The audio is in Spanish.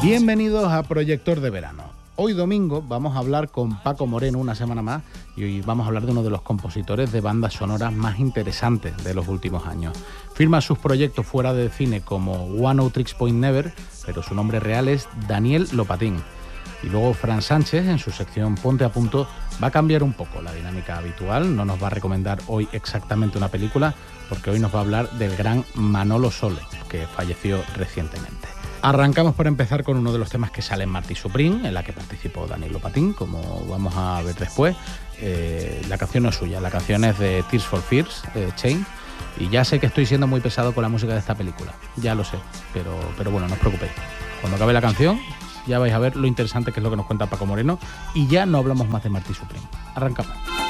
Bienvenidos a Proyector de Verano. Hoy domingo vamos a hablar con Paco Moreno una semana más y hoy vamos a hablar de uno de los compositores de bandas sonoras más interesantes de los últimos años. Firma sus proyectos fuera de cine como One Out Tricks Point Never, pero su nombre real es Daniel Lopatín. Y luego Fran Sánchez, en su sección Ponte a Punto, va a cambiar un poco la dinámica habitual. No nos va a recomendar hoy exactamente una película, porque hoy nos va a hablar del gran Manolo Sole, que falleció recientemente. Arrancamos por empezar con uno de los temas que sale en Marty Supreme, en la que participó Daniel Lopatín, como vamos a ver después. La canción no es suya, la canción es de Tears for Fears, Chain. Y ya sé que estoy siendo muy pesado con la música de esta película, ya lo sé, pero bueno, no os preocupéis. Cuando acabe la canción ya vais a ver lo interesante que es lo que nos cuenta Paco Moreno y ya no hablamos más de Marty Supreme. Arrancamos.